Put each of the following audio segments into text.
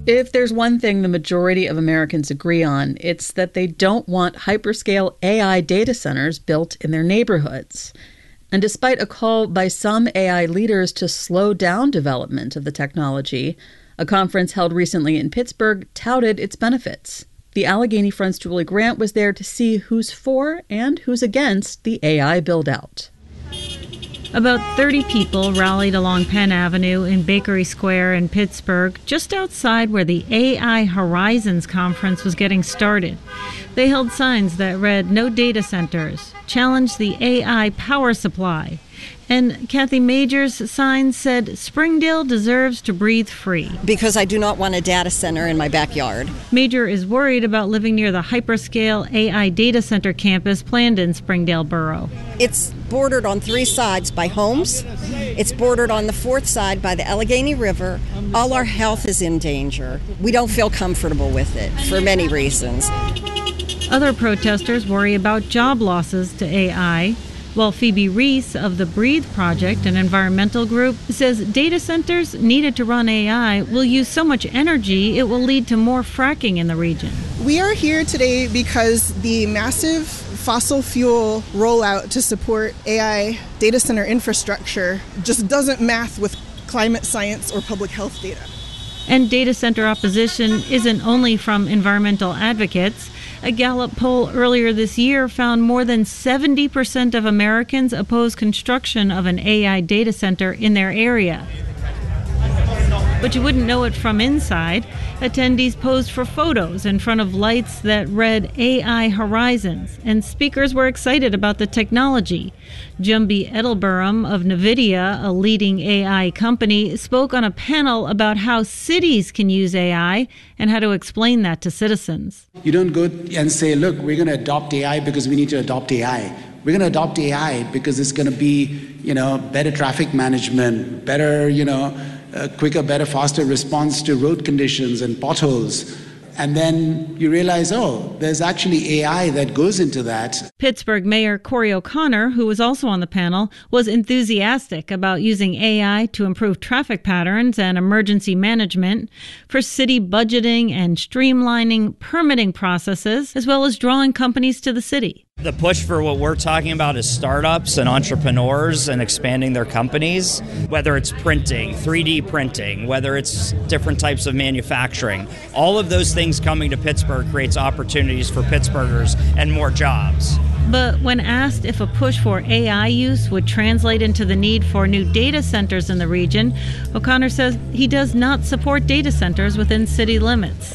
If there's one thing the majority of Americans agree on, it's that they don't want hyperscale AI data centers built in their neighborhoods. And despite a call by some AI leaders to slow down development of the technology, a conference held recently in Pittsburgh touted its benefits. The Allegheny Front's Julie Grant was there to see who's for and who's against the AI build-out. About 30 people rallied along Penn Avenue in Bakery Square in Pittsburgh, just outside where the AI Horizons conference was getting started. They held signs that read, "No data centers," challenged the AI power supply. And Kathy Major's sign said, "Springdale deserves to breathe free." Because I do not want a data center in my backyard. Major is worried about living near the hyperscale AI data center campus planned in Springdale Borough. It's bordered on 3 sides by homes. It's bordered on the 4th side by the Allegheny River. All our health is in danger. We don't feel comfortable with it for many reasons. Other protesters worry about job losses to AI. While Phoebe Reese of the Breathe Project, an environmental group, says data centers needed to run AI will use so much energy it will lead to more fracking in the region. We are here today because the massive fossil fuel rollout to support AI data center infrastructure just doesn't math with climate science or public health data. And data center opposition isn't only from environmental advocates. A Gallup poll earlier this year found more than 70% of Americans oppose construction of an AI data center in their area. But you wouldn't know it from inside. Attendees posed for photos in front of lights that read AI Horizons, and speakers were excited about the technology. Jumbi Edelbarum of NVIDIA, a leading AI company, spoke on a panel about how cities can use AI and how to explain that to citizens. You don't go and say, look, we're going to adopt AI because we need to adopt AI. We're going to adopt AI because it's going to be, better traffic management, better, quicker, better, faster response to road conditions and potholes. And then you realize, there's actually AI that goes into that. Pittsburgh Mayor Corey O'Connor, who was also on the panel, was enthusiastic about using AI to improve traffic patterns and emergency management, for city budgeting and streamlining permitting processes, as well as drawing companies to the city. The push for what we're talking about is startups and entrepreneurs and expanding their companies, whether it's printing, 3D printing, whether it's different types of manufacturing. All of those things coming to Pittsburgh creates opportunities for Pittsburghers and more jobs. But when asked if a push for AI use would translate into the need for new data centers in the region, O'Connor says he does not support data centers within city limits.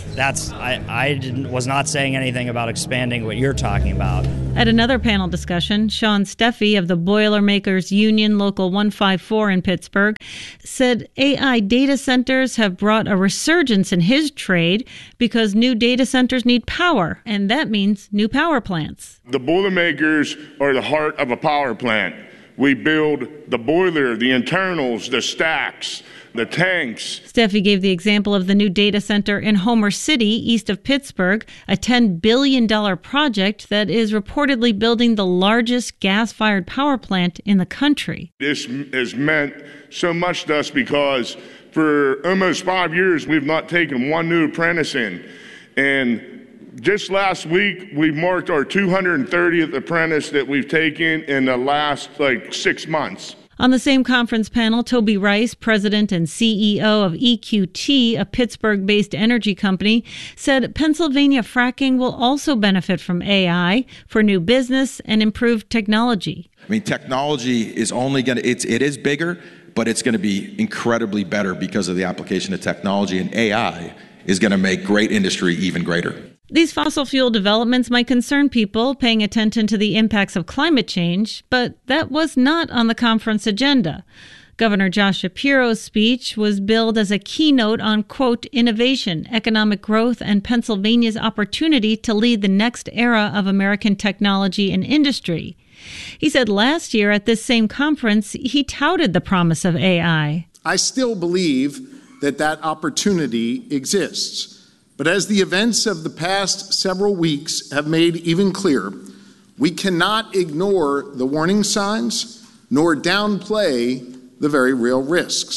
I was not saying anything about expanding what you're talking about. At another panel discussion, Sean Steffi of the Boilermakers Union Local 154 in Pittsburgh said AI data centers have brought a resurgence in his trade because new data centers need power, and that means new power plants. The Boilermakers are the heart of a power plant. We build the boiler, the internals, the stacks, the tanks. Steffi gave the example of the new data center in Homer City, east of Pittsburgh, a $10 billion project that is reportedly building the largest gas-fired power plant in the country. This has meant so much to us because for almost 5 years, we've not taken one new apprentice in. And just last week, we marked our 230th apprentice that we've taken in the last 6 months. On the same conference panel, Toby Rice, president and CEO of EQT, a Pittsburgh-based energy company, said Pennsylvania fracking will also benefit from AI for new business and improved technology. Technology is only going to, it is bigger, but it's going to be incredibly better because of the application of technology, and AI is going to make great industry even greater. These fossil fuel developments might concern people paying attention to the impacts of climate change, but that was not on the conference agenda. Governor Josh Shapiro's speech was billed as a keynote on, quote, innovation, economic growth, and Pennsylvania's opportunity to lead the next era of American technology and industry. He said last year at this same conference, he touted the promise of AI. I still believe that opportunity exists. But as the events of the past several weeks have made even clearer, we cannot ignore the warning signs nor downplay the very real risks.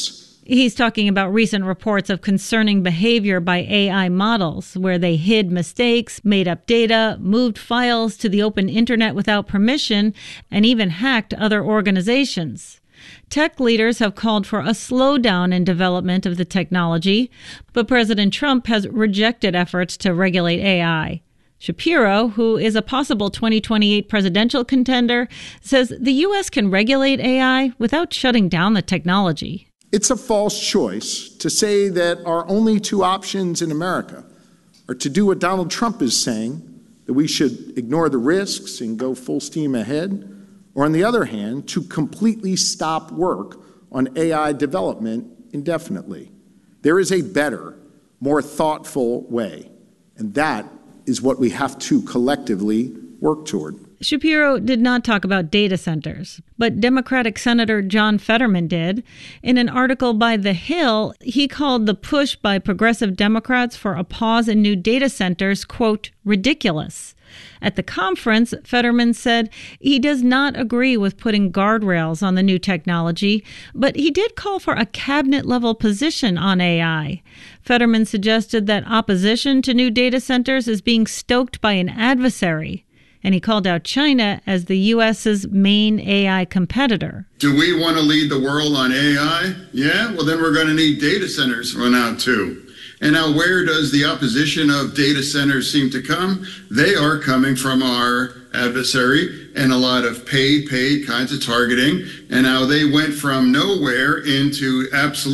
He's talking about recent reports of concerning behavior by AI models, where they hid mistakes, made up data, moved files to the open internet without permission, and even hacked other organizations. Tech leaders have called for a slowdown in development of the technology, but President Trump has rejected efforts to regulate AI. Shapiro, who is a possible 2028 presidential contender, says the U.S. can regulate AI without shutting down the technology. It's a false choice to say that our only two options in America are to do what Donald Trump is saying, that we should ignore the risks and go full steam ahead, or on the other hand, to completely stop work on AI development indefinitely. There is a better, more thoughtful way, and that is what we have to collectively work toward. Shapiro did not talk about data centers, but Democratic Senator John Fetterman did. In an article by The Hill, he called the push by progressive Democrats for a pause in new data centers, quote, ridiculous. At the conference, Fetterman said he does not agree with putting guardrails on the new technology, but he did call for a cabinet-level position on AI. Fetterman suggested that opposition to new data centers is being stoked by an adversary, and he called out China as the U.S.'s main AI competitor. Do we want to lead the world on AI? Yeah, well, then we're going to need data centers for now, too. And now where does the opposition of data centers seem to come? They are coming from our adversary and a lot of paid kinds of targeting. And now they went from nowhere into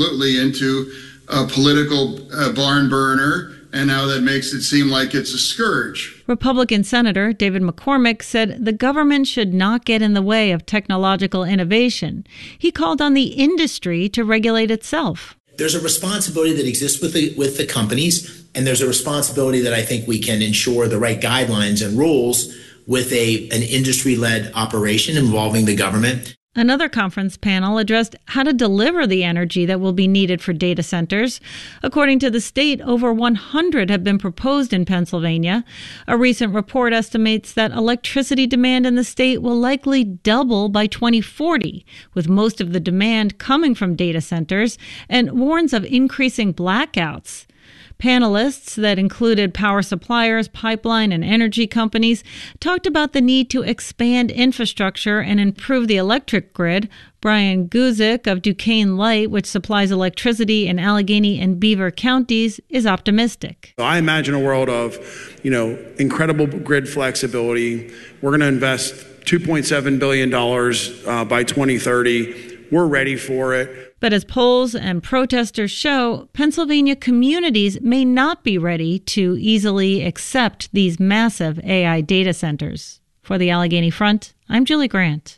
a political barn burner. And now that makes it seem like it's a scourge. Republican Senator David McCormick said the government should not get in the way of technological innovation. He called on the industry to regulate itself. There's a responsibility that exists with the companies, and there's a responsibility that I think we can ensure the right guidelines and rules with an industry-led operation involving the government. Another conference panel addressed how to deliver the energy that will be needed for data centers. According to the state, over 100 have been proposed in Pennsylvania. A recent report estimates that electricity demand in the state will likely double by 2040, with most of the demand coming from data centers, and warns of increasing blackouts. Panelists that included power suppliers, pipeline, and energy companies talked about the need to expand infrastructure and improve the electric grid. Brian Guzik of Duquesne Light, which supplies electricity in Allegheny and Beaver counties, is optimistic. I imagine a world of, incredible grid flexibility. We're going to invest $2.7 billion by 2030. We're ready for it. But as polls and protesters show, Pennsylvania communities may not be ready to easily accept these massive AI data centers. For the Allegheny Front, I'm Julie Grant.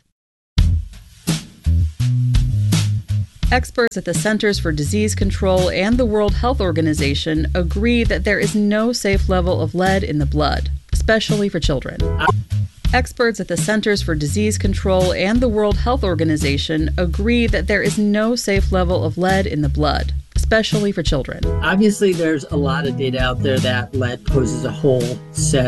Experts at the Centers for Disease Control and the World Health Organization agree that there is no safe level of lead in the blood, especially for children. Experts at the Centers for Disease Control and the World Health Organization agree that there is no safe level of lead in the blood, especially for children. Obviously, there's a lot of data out there that lead poses a whole set